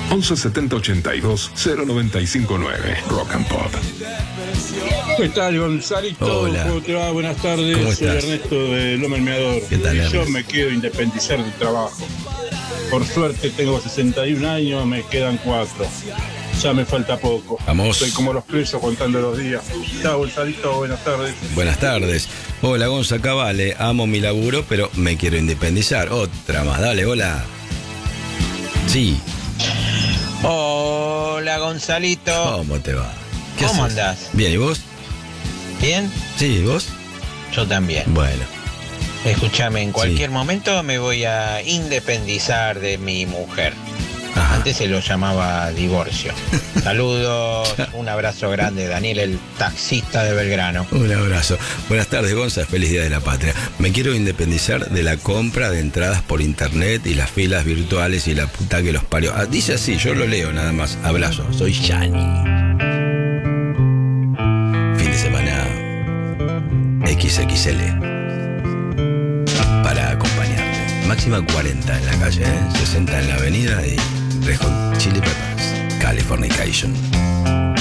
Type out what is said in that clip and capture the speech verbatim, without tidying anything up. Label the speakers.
Speaker 1: once setenta ochenta y dos cero noventa y cinco nueve. Rock and Pop.
Speaker 2: ¿Qué tal, Gonzalito?
Speaker 3: Hola.
Speaker 2: ¿Cómo te va? Buenas tardes.
Speaker 3: ¿Cómo
Speaker 2: Soy
Speaker 3: estás?
Speaker 2: Ernesto de Loma El Meador.
Speaker 3: ¿Qué tal,
Speaker 2: Y yo
Speaker 3: Ernest?
Speaker 2: me quiero independizar del trabajo. Por suerte tengo sesenta y un años, me quedan cuatro. Ya me falta poco.
Speaker 3: Vamos.
Speaker 2: Estoy como los presos contando los días. Chao, Gonzalito. Buenas tardes.
Speaker 3: Buenas tardes. Hola, Gonza Cabale. Amo mi laburo, pero me quiero independizar. Otra más. Dale, hola. Sí.
Speaker 4: Hola, Gonzalito.
Speaker 3: ¿Cómo te va? ¿Qué
Speaker 4: ¿Cómo
Speaker 3: haces?
Speaker 4: andás?
Speaker 3: Bien, ¿y vos?
Speaker 4: ¿Bien?
Speaker 3: Sí, ¿y vos?
Speaker 4: Yo también.
Speaker 3: Bueno.
Speaker 4: Escúchame, en cualquier
Speaker 3: Sí.
Speaker 4: momento me voy a independizar de mi mujer.
Speaker 3: Ajá.
Speaker 4: Antes se lo llamaba divorcio. Saludos, un abrazo grande, Daniel, el taxista de Belgrano.
Speaker 3: Un abrazo. Buenas tardes, Gonza. Feliz Día de la Patria. Me quiero independizar de la compra de entradas por internet y las filas virtuales y la puta que los parió. Ah, dice así, yo lo leo nada más. Abrazo. Soy Yani. Fin de semana equis equis ele. Para acompañarte. Máxima cuarenta en la calle, ¿eh? sesenta en la avenida y Red Hot Chili Peppers. Californication.